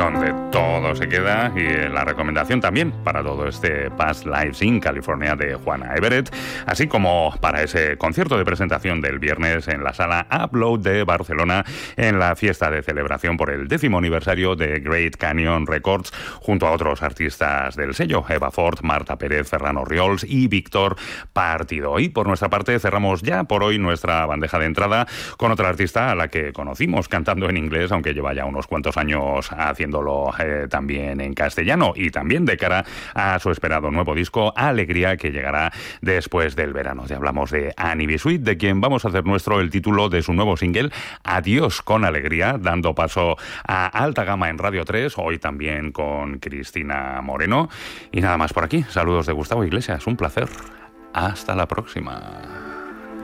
donde todo se queda, y la recomendación también para todo este Past Lives in California de Juana Everett, así como para ese concierto de presentación del viernes en la sala Upload de Barcelona, en la fiesta de celebración por el 10º aniversario de Great Canyon Records, junto a otros artistas del sello, Eva Ford, Marta Pérez, Ferran Orriols y Víctor Partido. Y por nuestra parte cerramos ya por hoy nuestra bandeja de entrada con otra artista a la que conocimos cantando en inglés, aunque lleva ya unos cuantos años haciéndolo también en castellano, y también de cara a su esperado nuevo disco Alegría, que llegará después del verano. Ya hablamos de Annie B. Sweet, de quien vamos a hacer nuestro el título de su nuevo single Adiós con Alegría, dando paso a Alta Gama en Radio 3, hoy también con Cristina Moreno. Y nada más por aquí. Saludos de Gustavo Iglesias, un placer. Hasta la próxima.